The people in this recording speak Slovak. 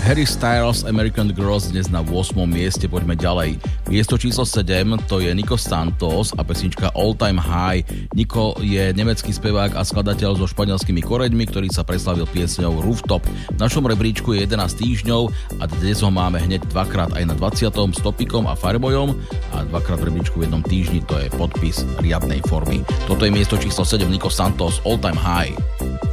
Harry Styles American Girls dnes na 8. mieste, poďme ďalej. Miesto číslo 7 to je Nico Santos a pesnička All Time High. Nico je nemecký spevák a skladateľ so španielskými koreňmi, ktorý sa preslavil piesňou Rooftop. V našom rebríčku je 11 týždňov a dnes ho máme hneď dvakrát aj na 20. s Topikom a Firebojom a dvakrát v rebríčku v jednom týždni, to je podpis riadnej formy. Toto je miesto číslo 7 Nico Santos All Time High.